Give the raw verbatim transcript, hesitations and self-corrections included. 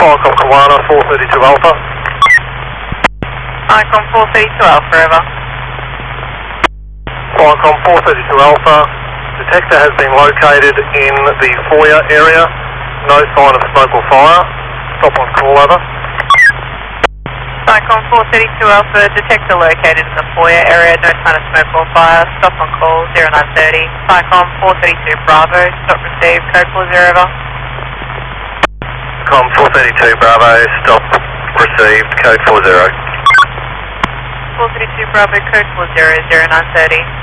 Falcon Kiwana, four thirty-two Alpha. Falcon four thirty-two Alpha, over. Falcon four thirty-two Alpha, detector has been located in the foyer area. No sign of smoke or fire. Stop on call, over. Falcon four thirty-two Alpha, detector located in the foyer area. No sign of smoke or fire. Stop on call, zero nine thirty. Falcon four thirty-two Bravo, stop received, code four zero, over. Com four thirty-two Bravo, stop received, code four zero. four thirty-two Bravo, code four zero, zero nine thirty.